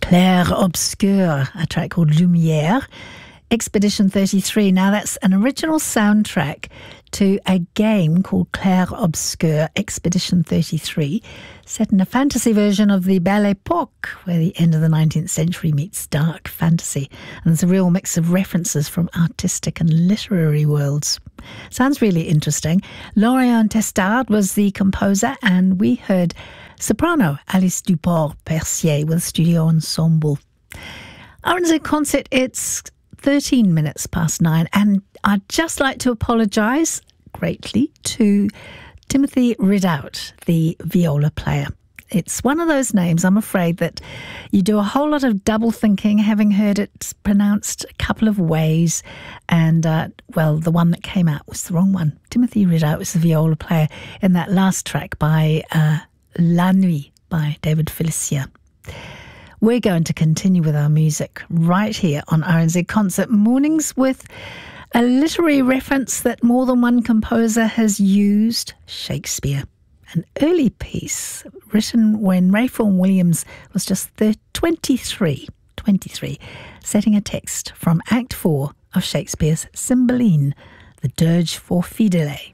Clair Obscur, a track called Lumière. Expedition 33. Now that's an original soundtrack to a game called Clair Obscur Expedition 33, set in a fantasy version of the Belle Époque, where the end of the 19th century meets dark fantasy. And there's a real mix of references from artistic and literary worlds. Sounds really interesting. Laurent Testard was the composer, and we heard soprano Alice Duport-Percier with Studio Ensemble. RNZ Concert, it's 13 minutes past 9, and I'd just like to apologise greatly to Timothy Ridout, the viola player. It's one of those names, I'm afraid, that you do a whole lot of double thinking, having heard it pronounced a couple of ways, and, the one that came out was the wrong one. Timothy Ridout was the viola player in that last track by La Nuit by David Félicien. We're going to continue with our music right here on RNZ Concert Mornings with a literary reference that more than one composer has used, Shakespeare. An early piece written when Ralph Vaughan Williams was just 23, setting a text from Act 4 of Shakespeare's Cymbeline, the Dirge for Fidele.